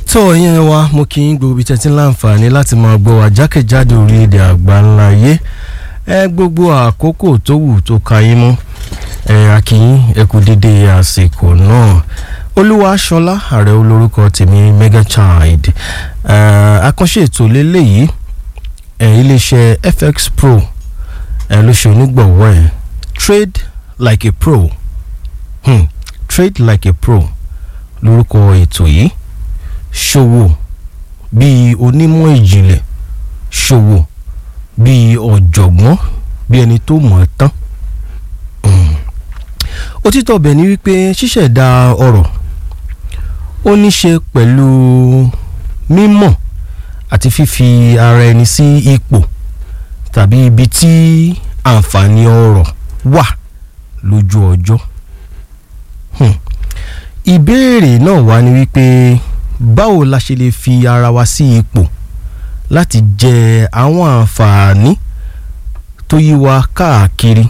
tó yẹn wa mo kí n gbogbo tẹ́tí láǹfààní láti máa gbọ́ wa jákèjádò orílẹ̀-èdè àgbáńláyé gbogbo àkókò tó wù tó ka yín mú akínyìn ẹ kú dédé àsìkò náà Olúwaṣọlá ààrẹ olórúkọ tèmi Mega Child àkànṣe ètò lélẹ́yìí iléeṣẹ́ FX Pro ló ṣe onígbọ̀wọ́ ẹ̀ Trade Like a Pro Trade Like a Pro lórúkọ ètò yìí ṣòwò bíi onímọ̀ ìjìnlẹ̀ ṣòwò bíi ọ̀jọ̀gbọ́n bí ẹni tó mọ̀ ọ́ tán. Òtítọ́ bẹ̀ ni wípé ṣíṣẹ̀dá ọ̀rọ̀ ó ní ṣe pẹ̀lú mímọ̀ àti fífi ara ẹni sí ipò tàbí ibi tí àǹfààní ọ̀rọ̀ wà lójú ọjọ́. Ìbéèrè náà wá ní wípé báwo la ṣe lè fi ara wa sí ipò láti jẹ àwọn àǹfààní tó yí wa káàkiri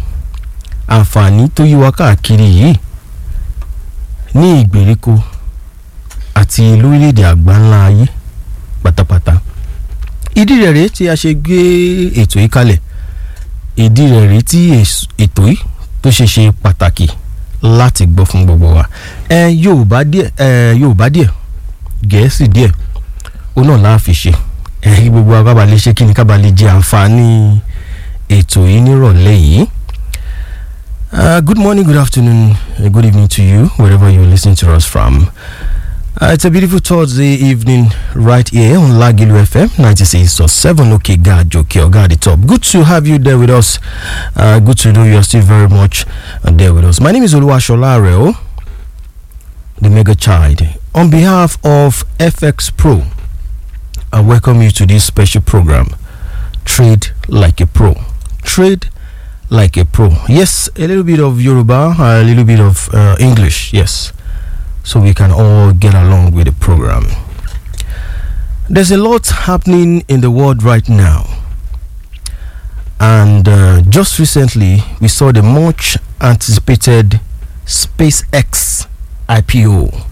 yìí ní ìgbèríko àti lórílẹ̀-èdè àgbáńlá ayé pátápátá. Ìdí rẹ̀ rèé tí a ṣe gbé ètò yìí kalẹ̀, ìdí rẹ̀ rèé tí ètò yìí tó ṣe pàtàkì láti gbọ́ fún gbogbo wa. Yorùbá díẹ̀ Gẹ̀ẹ́sì díẹ̀ ó náà la fi ṣe gbogbo akábàlẹ̀ ṣe kí ni kábàlẹ̀ jẹ àǹfààní ètò yìí nírọ̀lẹ́ yìí. Good morning, good afternoon, good evening to you, wherever you're listening to us from. It's a beautiful Thursday evening right here on Lagilu FM 96.7. Okay, God, okay, God, the top. Good to have you there with us. Good to know you're still very much there with us. My name is Oluwaṣọlá Ààrẹ, the Mega Child. On behalf of FX Pro, I welcome you to this special program, Trade Like a Pro. Trade Like a Pro. Yes, a little bit of Yoruba, a little bit of English, yes. So we can all get along with the program. There's a lot happening in the world right now. And just recently, we saw the much anticipated SpaceX IPO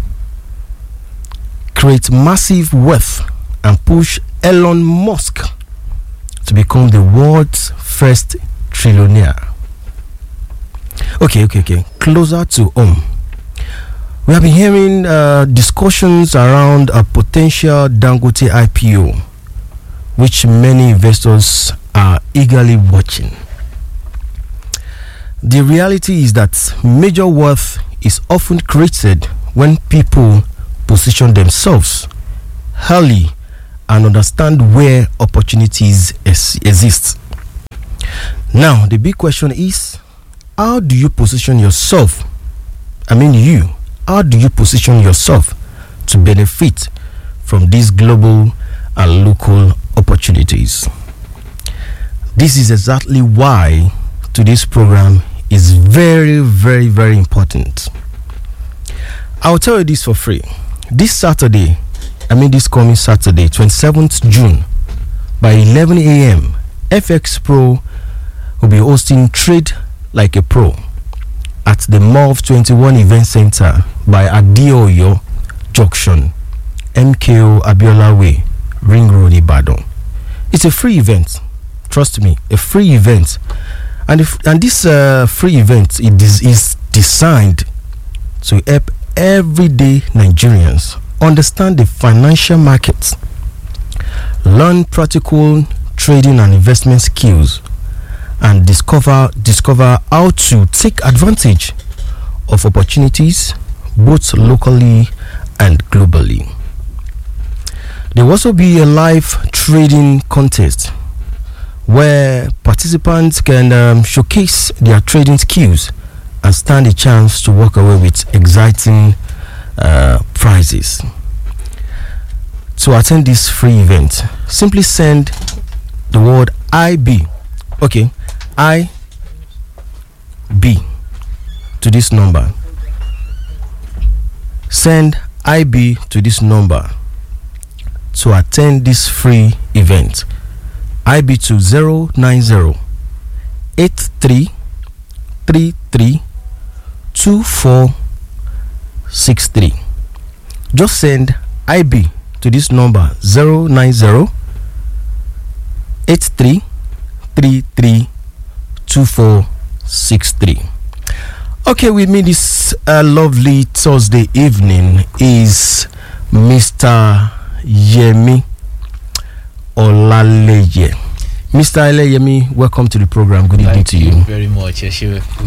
create massive wealth and push Elon Musk to become the world's first trillionaire. Okay. Closer to home. We have been hearing discussions around a potential Dangote IPO, which many investors are eagerly watching. The reality is that major wealth is often created when people position themselves early and understand where opportunities exist. Now, the big question is, how do you position yourself? How do you position yourself to benefit from these global and local opportunities? This is exactly why today's program is very, very, very important. I'll tell you this for free. This coming Saturday, 27th June, by 11 a.m., FX Pro will be hosting Trade Like a Pro at the MOV 21 Event Center by Adeoyo Junction, MKO Abiola Way, Ring Road, Ibadan. It's a free event. Trust me, a free event. And this free event is designed to help everyday Nigerians understand the financial markets, learn practical trading and investment skills, and discover how to take advantage of opportunities both locally and globally. There will also be a live trading contest where participants can showcase their trading skills and stand a chance to walk away with exciting prizes. To attend this free event, simply send the word IB. Okay, IB to this number. Send IB to this number to attend this free event. IB to 090 8333 2463. Just send IB to this number 090 8333 2463. Okay, with me this lovely Thursday evening is Mr. Yemi Olaleye. Mr. Yemi, welcome to the program. Good evening to you. Thank you very much. Yes,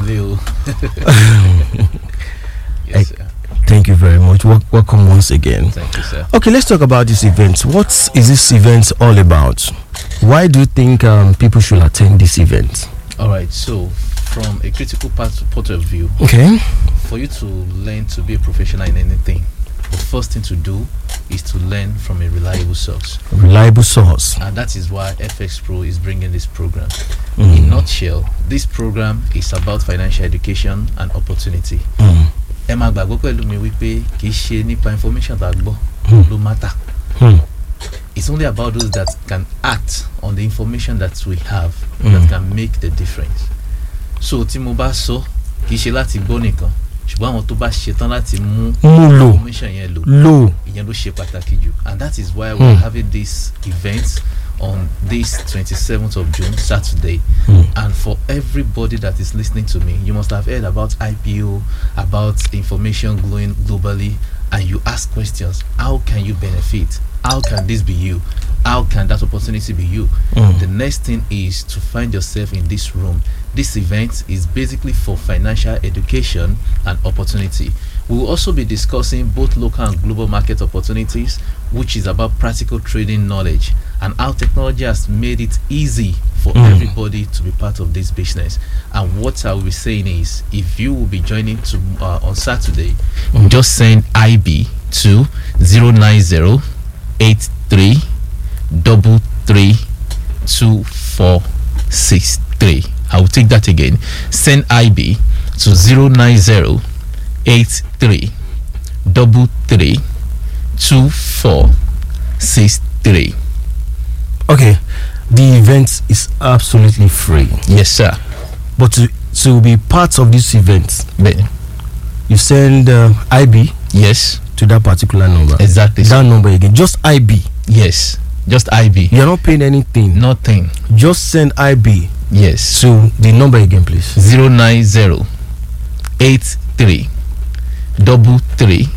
sir. Thank you very much. Welcome once again. Thank you, sir. Okay, let's talk about this event. What is this event all about? Why do you think people should attend this event? All right. So, from a critical point of view, okay, for you to learn to be a professional in anything, the first thing to do is to learn from a reliable source. Reliable source. And that is why FX Pro is bringing this program. In a nutshell, this program is about financial education and opportunity. Emma gbàgbọ́ pẹ̀lú mi wípé kì í ṣe nípa information tá gbọ́ ló matter. It's only about those that can act on the information that we have that can make the difference. So tí mo bá sọ kì í ṣe láti gbọ́ nìkan, ṣùgbọ́n àwọn tó bá ṣetán láti mú information yẹn lò ìyẹn ló ṣe pàtàkì jù. And that is why we're having this event on this 27th of June, Saturday. And for everybody that is listening to me, you must have heard about IPO, about information going globally, and you ask questions. How can you benefit? How can this be you? How can that opportunity be you? The next thing is to find yourself in this room. This event is basically for financial education and opportunity. We will also be discussing both local and global market opportunities, which is about practical trading knowledge and how technology has made it easy for everybody to be part of this business. And what I will be saying is, if you will be joining on Saturday, just send IB to 090 83 2463. I will take that again. Send IB to 090 83 2463. Okay, the event is absolutely free. Yes, sir. But to be part of this event, you send IB. Yes. To that particular number. Exactly. That number again. Just IB. Yes. Just IB. You're not paying anything. Nothing. Just send IB. Yes. So the number again, please. 090 83 33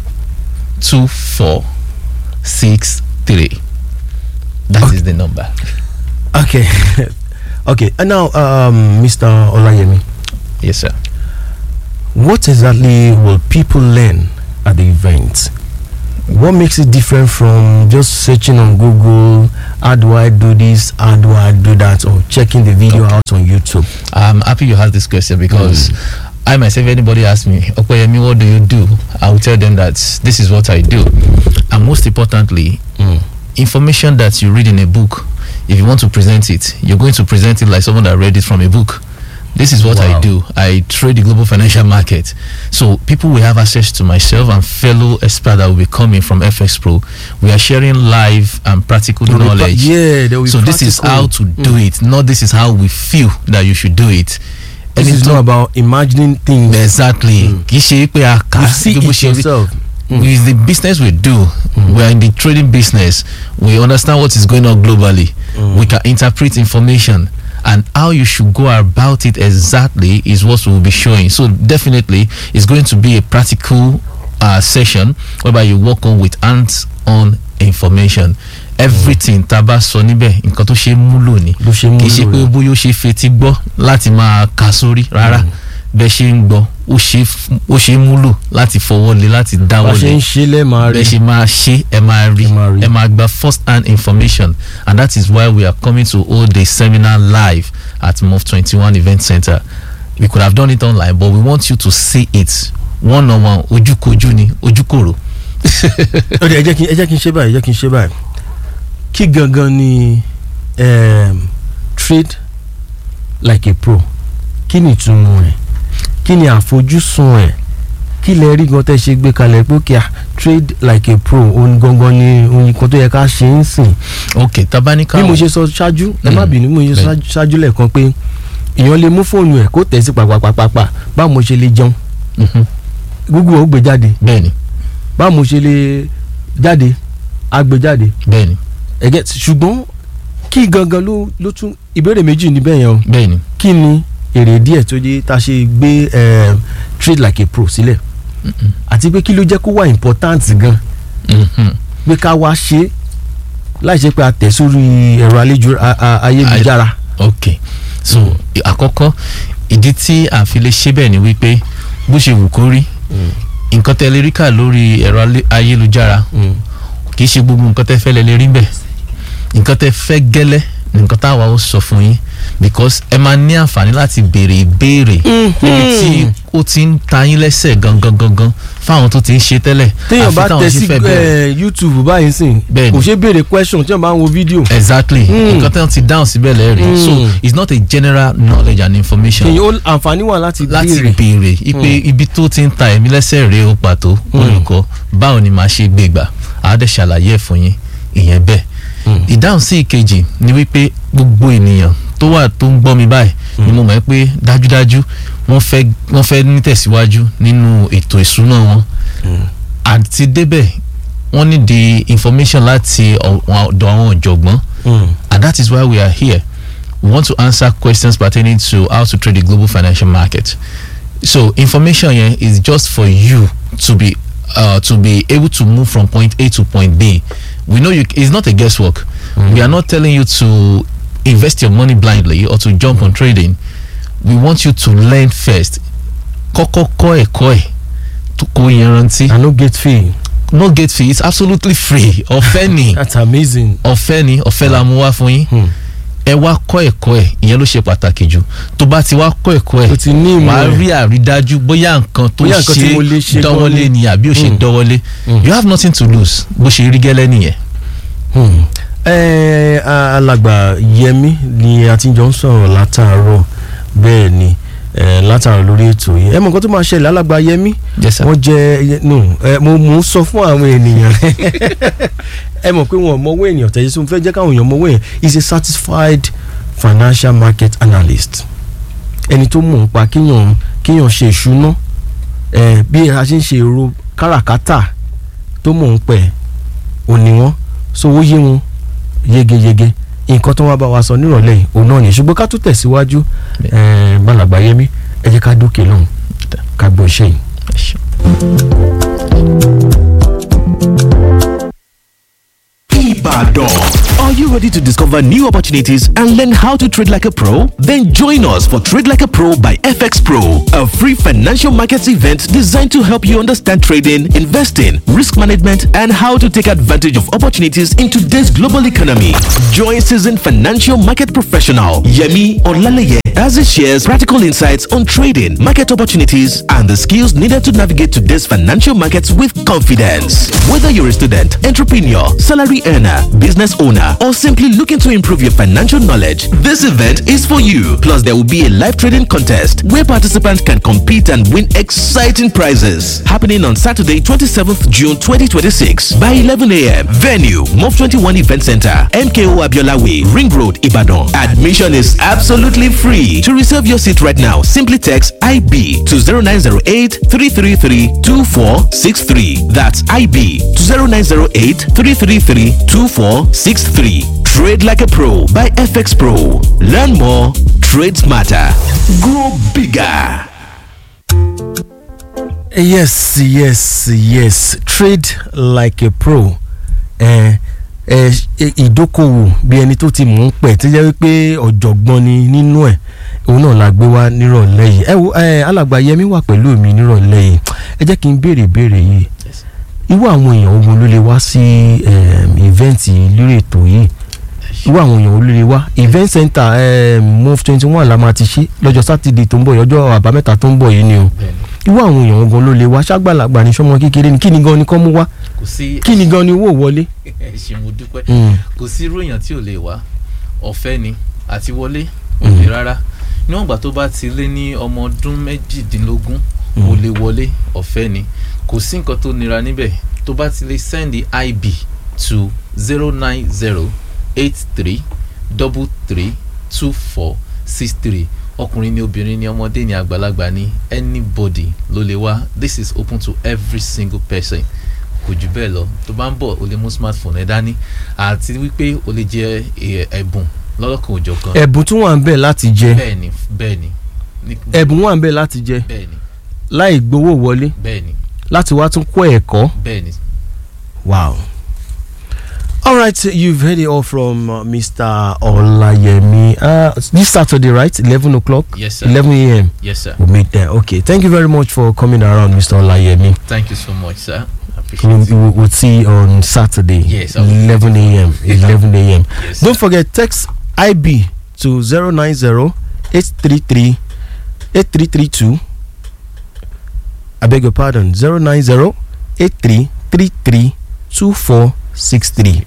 2463. That is the number. Okay. Okay. And now, Mr. Olayemi. Yes, sir. What exactly will people learn at the event? What makes it different from just searching on Google, how do I do this, how do I do that, or checking the video out on YouTube? I'm happy you asked this question because I myself, anybody asks me, Okoyemi, what do you do? I will tell them that this is what I do. And most importantly, information that you read in a book, if you want to present it, you're going to present it like someone that read it from a book. This is what I do. I trade the global financial market. So people will have access to myself and fellow experts that will be coming from FX Pro. We are sharing live and practical knowledge. So this is how to do it. Not this is how we feel that you should do it. This is not about imagining things. Exactly. You see it yourself. With the business we do, we are in the trading business. We understand what is going on globally. We can interpret information. And how you should go about it exactly is what we will be showing. So definitely it's going to be a practical session whereby you work on with hands-on information. Everything taba sọ níbẹ̀ nǹkan tó ṣe múlò ni kì í ṣe pé bóyá ó ṣe fetí gbọ́ láti máa kà sórí rárá bẹ́ẹ̀ ṣe ń gbọ́ ó ṣe múlò láti fọwọ́ lé láti dáwọ́ lé bẹ́ẹ̀ ṣe máa ṣe ẹ máa rí ẹ máa gba first hand information. And that is why we are coming to hold a seminar live at MOF 21 Event Center. We could have done it online, but we want you to see it one on one. Ojúkojú ni ojúkòrò. ẹ jẹ́ kí n ṣe báyìí kí gangan ni trade like a pro, kí ni ìtumọ̀ ẹ̀, kí ni àfojúsùn ẹ̀, kí lẹ rí gan tẹ́ ṣe gbé kalẹ̀ pé kí a trade like a pro òun gangan ni òun kan tó yẹ ká ṣe ń sìn. ok tabanika bí mo ṣe sọ ṣáájú ẹ má bínú mo ṣe ṣáájú lẹ́ẹ̀kan pé èèyàn lè mú fóònù ẹ̀ kó tẹ̀ sí pàpàpàpà báwo mo ṣe lè jẹun Google ó gbé jáde bẹ́ẹ̀ni báwo mo ṣe lè jáde agbèjáde. bẹ́ẹ̀ni. ẹgẹ ṣùgbọ́n kí gangan ló tún ìbéèrè méjì níbẹ̀ yẹn o. bẹ́ẹ̀ni. kí ni èrè díẹ̀ tó jẹ́ tá a ṣe gbé trade like a pro sílẹ̀ àti pé kí ló jẹ́ kó wà important gan pé ká wá ṣe láì ṣe pé a tẹ̀ sórí ẹ̀rọ ayélujára. ok so àkọ́kọ́ ìdí tí a fi lè ṣe bẹ́ẹ̀ ni wípé bó ṣe wù kó rí nǹkan tẹ́ lè rí kà lórí ẹ̀rọ ayélujára kì í ṣe gbogbo nǹkan tẹ́ fẹ́ lè rí bẹ́ẹ̀ nǹkan tẹ́ fẹ́ gẹ́lẹ́ nǹkan táwa ó sọ fún yín because ẹ máa ní àǹfààní láti béèrè ìbéèrè níbi tí ó ti ń ta yín lẹ́sẹ̀ gangan fáwọn tó ti ń ṣe tẹ́lẹ̀. téèyàn bá tẹ̀ sí YouTube báyìí sìn kò ṣe béèrè question tí wọ́n bá ń wo fídíò. exactly nǹkan tí wọ́n ti dáhùn síbẹ̀ lẹ́rìí so it's not a general knowledge and information. èyí àǹfààní wà láti béèrè ibi tó ti ń ta ẹ̀mí lẹ́sẹ̀ rèé ó pàtó olùkọ́ báwo ni màá ṣe gbé gbà á dẹ̀ ṣàlàyé ẹ̀ fún yín ìyẹn bẹ́ẹ̀. ìdáhùn sí ìkejì ni wípé gbogbo ènìyàn tó ń gbọ́ mi báyìí ni mo mọ̀ pé dájúdájú wọ́n fẹ́ nítẹ̀síwájú nínú ètò ìṣúná wọn àti débẹ̀ wọ́n ní the information láti ọ̀dọ̀ àwọn ọ̀jọ̀gbọ́n and that is why we are here. We want to answer questions pertaining to how to trade the global financial market. So information here is just for you to be able to move from point A to point B. We know it's not a guesswork. We are not telling you to invest your money blindly or to jump on trading. We want you to learn first. Kọ́kọ́ ẹ̀kọ́ ẹ̀ tó kó yanrantí. And no gate fee. No gate fee. It's absolutely free. Ọ̀fẹ́ ni. That's amazing. Ọ̀fẹ́ ni. Ọ̀fẹ́ la mú wá fún yín. Ẹ wá kọ́ ẹ̀kọ́ ẹ̀ ìyẹn ló ṣe pàtàkì jù. Tó bá ti wá kọ́ ẹ̀kọ́ ẹ̀ wàá rí àrídájú bóyá nǹkan tó ṣe dọ́wọ́lé ni àbí ò ṣe dọ́wọ́lé. You have nothing to lose bó ṣe rí gẹ́lẹ́ nìyẹn. Alàgbà Yẹmí ni a ti jọ ń sọ̀rọ̀ látàárọ̀ bẹ́ẹ̀ ni látàárọ̀ lórí ètò yìí ẹ mọ̀ nǹkan tó máa ṣẹlẹ̀ Alàgbà Yẹmí wọ́n jẹ́ mo sọ fún àwọn ènìyàn ẹ mọ̀ pé wọn ò mọ̀wé ènìyàn tẹ̀yẹ sí mo fẹ́ jẹ́ káwọn èèyàn mọ̀wé yẹn is a certified financial market analyst ẹni tó mọ̀ nípa kíyàn ṣe ìṣúná bí a ṣe ń ṣe èrò káràkátà tó mọ̀ nípa ẹ̀ òní wọn so ó yé wọn yégeyége nǹkan tó wá bá wa sọ nírọ̀lẹ́ yìí òun náà ni ṣùgbọ́n ká tó tẹ̀síwájú Alàgbà Yẹmí ẹ jẹ́ ká dókè lọ́hùn ká gbọ́ iṣẹ́ yìí. Ibadan. Are you ready to discover new opportunities and learn how to trade like a pro? Then join us for Trade Like a Pro by FX Pro, a free financial markets event designed to help you understand trading, investing, risk management, and how to take advantage of opportunities in today's global economy. Join seasoned financial market professional Yemi Olaleye as he shares practical insights on trading, market opportunities, and the skills needed to navigate today's financial markets with confidence. Whether you're a student, entrepreneur, salary earner, business owner, or simply looking to improve your financial knowledge, this event is for you. Plus, there will be a live trading contest where participants can compete and win exciting prizes. Happening on Saturday, 27th June 2026 by 11 a.m. Venue, MOV 21 Event Center, MKO Abiola Way, Ring Road, Ibadan. Admission is absolutely free. To reserve your seat right now, simply text IB to 0908 333 2463. That's IB to 0908 333 2463. Trade Like a Pro by FX Pro. Learn more, trade smarter, grow bigger. Yes. Trade like a pro. Ìdókòwò bí ẹni tó ti mú pẹ̀ tí jẹ́ wípé ọ̀jọ̀gbọ́n ni nínú ẹ̀ òun náà la gbé wá nírọ̀lẹ́ yìí Alàgbà Yẹmí wà pẹ̀lú mi nírọ̀lẹ́ yìí ẹ jẹ́ kí n béèrè yìí irú àwọn èèyàn ogun ló lè wá sí ìvẹ́ǹtì lórí ètò yìí irú àwọn èèyàn olóore wá event center MOV 21 la máa ti ṣe lọ́jọ́ sátidé tó ń bọ̀ ọjọ́ àbámẹ́ta tó ń bọ̀ yìí ni o irú àwọn èèyàn gan ló lè wá ṣàgbàlagbà ní sọmọ kékeré ni kí ni gan ni kọ́ mú wá kí ni gan ni owó wọlé. ẹ ṣé mo dúpẹ́ kò sí irú èèyàn tí ò lè wá ọ̀fẹ́ ni àti wọlé òde rárá níwọ̀n ìgbà tó bá ti lé ní ọmọ ọdún méjìdínlógún ó lè wọlé ọ̀fẹ́ ni kò sí nǹkan tó nira níbẹ̀ tó bá ti lè send the IB to 09083332463 ọkùnrin ni obìnrin ni ọmọdé ni àgbàlagbà ni anybody ló lè wá. This is open to every single person kò jù bẹ́ẹ̀ lọ tó bá ń bọ̀ o lè mú smartphone ẹ dání àti wípé o lè jẹ ẹ̀bùn lọ́lọ́kan òjọ̀kan. ẹ̀bùn tún wà ń bẹ̀ láti jẹ. bẹ́ẹ̀ni. ẹ̀bùn wà ń bẹ̀ láti jẹ. bẹ́ẹ̀ni. láì gbowó wọlé. bẹ́ẹ̀ni. láti wá tún kọ́ ẹ̀kọ́. bẹ́ẹ̀ni. Wow. All right, you've heard it all from Mr. Olayemi. This Saturday, right? 11 o'clock? Yes, sir. 11 a.m. Yes, sir. We'll meet there. Okay. Thank you very much for coming around, Mr. Olayemi. Thank you so much, sir. I appreciate it. We'll see you on Saturday. Yes. 11 a.m. 11 a.m. Yes, don't forget, text IB to 090-833-8332. I beg your pardon. 090-8333-2463.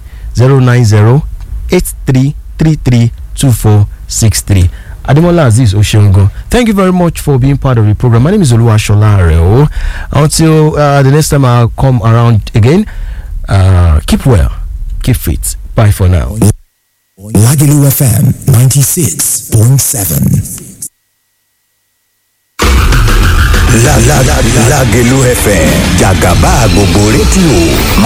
090-8333-2463. Ademola Aziz Oshengo, thank you very much for being part of the program. My name is Oluwashola Areo. Until the next time I'll come around again, keep well, keep fit. Bye for now. Lagelu FM 96.7. Lagelu FM, Jagaba gbogbo rédíò.